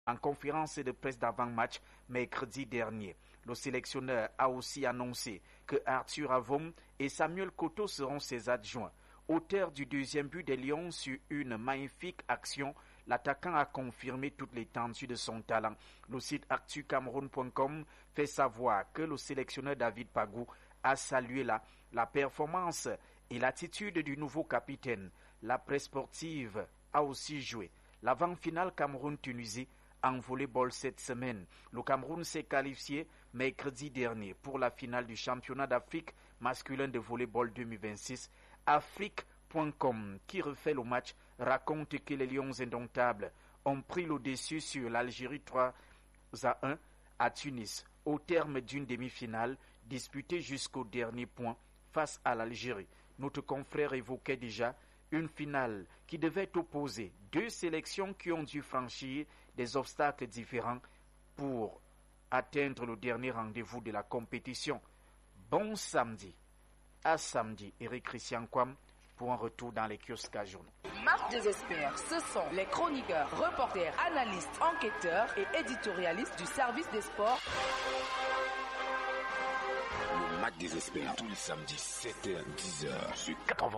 En conférence de presse d'avant-match mercredi dernier, le sélectionneur a aussi annoncé que Arthur Avom et Samuel Koto seront ses adjoints. Auteur du deuxième but des Lions sur une magnifique action, l'attaquant a confirmé toute l'étendue de son talent. Le site actucameroun.com fait savoir que le sélectionneur David Pagou a salué la performance et l'attitude du nouveau capitaine. La presse sportive a aussi joué l'avant-finale Cameroun-Tunisie en volleyball cette semaine. Le Cameroun s'est qualifié mercredi dernier pour la finale du championnat d'Afrique masculin de volleyball 2026. Afrique.com, qui refait le match, raconte que les Lions indomptables ont pris le dessus sur l'Algérie 3-1 à Tunis au terme d'une demi-finale disputée jusqu'au dernier point face à l'Algérie. Notre confrère évoquait déjà une finale qui devait opposer deux sélections qui ont dû franchir des obstacles différents pour atteindre le dernier rendez-vous de la compétition. Bon samedi. À samedi, Eric Christian Kwam pour un retour dans les kiosques à journaux. Match des experts, ce sont les chroniqueurs, reporters, analystes, enquêteurs et éditorialistes du service des sports. Match des experts tous les samedis 7h-10h sur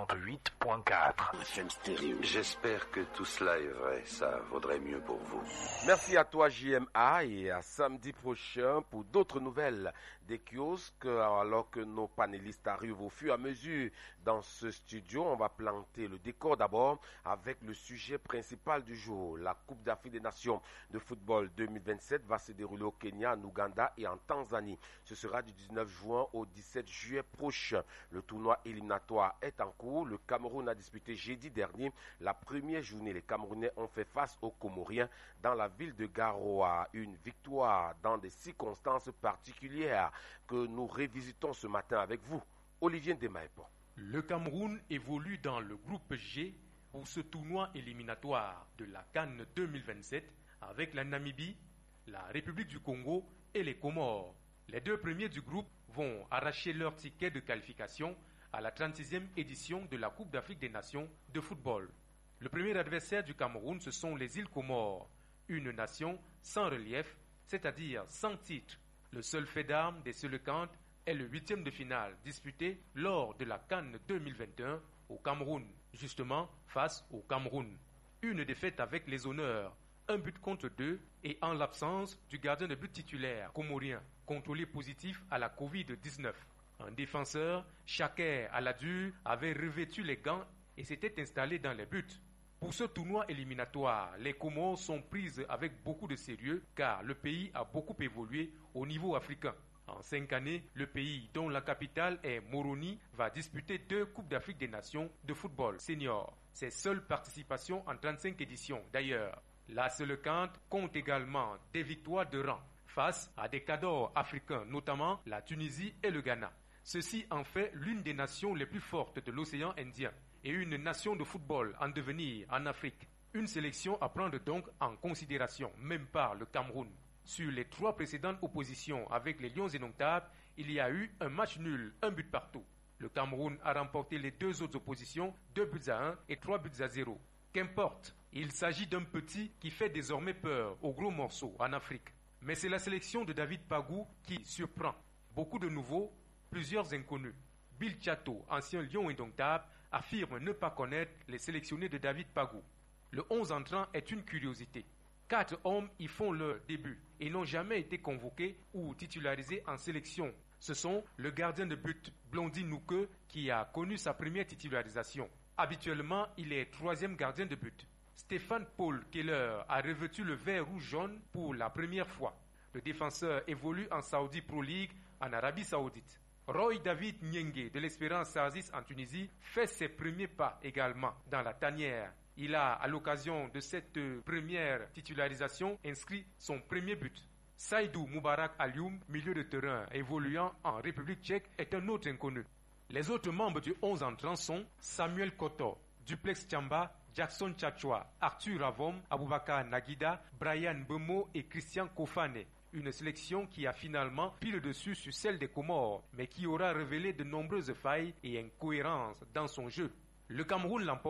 88.4 FM Stéréo. J'espère que tout cela est vrai, ça vaudrait mieux pour vous. Merci à toi JMA et à samedi prochain pour d'autres nouvelles des kiosques. Alors que nos panélistes arrivent au fur et à mesure dans ce studio, on va planter le décor d'abord avec le sujet principal du jour. La Coupe d'Afrique des Nations de football 2027 va se dérouler au Kenya, en Ouganda et en Tanzanie. Ce sera du 19 juin au 17 juillet prochain. Le tournoi éliminatoire est en cours. Le Cameroun a disputé jeudi dernier la première journée. Les Camerounais ont fait face aux Comoriens dans la ville de Garoua. Une victoire dans des circonstances particulières que nous revisitons ce matin avec vous. Olivier Ndemaepo. Le Cameroun évolue dans le groupe G pour ce tournoi éliminatoire de la CAN 2027 avec la Namibie, la République du Congo et les Comores. Les deux premiers du groupe vont arracher leur ticket de qualification à la 36e édition de la Coupe d'Afrique des Nations de football. Le premier adversaire du Cameroun, ce sont les îles Comores, une nation sans relief, c'est-à-dire sans titre. Le seul fait d'armes des Selekantes est le 8e de finale disputé lors de la CAN 2021 au Cameroun, justement face au Cameroun. Une défaite avec les honneurs, 1 but contre 2 et en l'absence du gardien de but titulaire comorien, contrôlé positif à la Covid-19. Un défenseur, Chaker Aladur, avait revêtu les gants et s'était installé dans les buts. Pour ce tournoi éliminatoire, les Comores sont prises avec beaucoup de sérieux car le pays a beaucoup évolué au niveau africain. En 5 années, le pays, dont la capitale est Moroni, va disputer 2 Coupes d'Afrique des Nations de football senior. Ses seules participations en 35 éditions d'ailleurs. La Selekante compte également des victoires de rang face à des cadors africains, notamment la Tunisie et le Ghana. Ceci en fait l'une des nations les plus fortes de l'océan Indien et une nation de football en devenir en Afrique. Une sélection à prendre donc en considération, même par le Cameroun. Sur les 3 précédentes oppositions avec les Lions indomptables, il y a eu un match nul, 1 but partout. Le Cameroun a remporté les 2 autres oppositions, 2 buts à 1 et 3 buts à 0. Qu'importe, il s'agit d'un petit qui fait désormais peur aux gros morceaux en Afrique. Mais c'est la sélection de David Pagou qui surprend. Beaucoup de nouveaux, plusieurs inconnus. Bill Chato, ancien Lion indomptable, affirme ne pas connaître les sélectionnés de David Pagou. Le 11 entrant est une curiosité. 4 hommes y font leur début et n'ont jamais été convoqués ou titularisés en sélection. Ce sont le gardien de but Blondin Nouke qui a connu sa première titularisation. Habituellement, il est 3e gardien de but. Stéphane Paul Keller a revêtu le vert rouge-jaune pour la première fois. Le défenseur évolue en Saudi Pro League en Arabie Saoudite. Roy David Nyenge de l'Espérance Sazis en Tunisie fait ses premiers pas également dans la tanière. Il a, à l'occasion de cette première titularisation, inscrit son premier but. Saïdou Moubarak Alioum, milieu de terrain évoluant en République tchèque, est un autre inconnu. Les autres membres du 11 entrants sont Samuel Koto, Duplex Tchamba, Jackson Tchatchoua, Arthur Avom, Aboubakar Nagida, Brian Bemo et Christian Kofane. Une sélection qui a finalement pris le dessus sur celle des Comores, mais qui aura révélé de nombreuses failles et incohérences dans son jeu. Le Cameroun l'emporte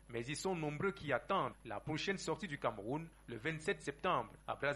mais ils sont nombreux qui attendent la prochaine sortie du Cameroun le 27 septembre à Brazzaville.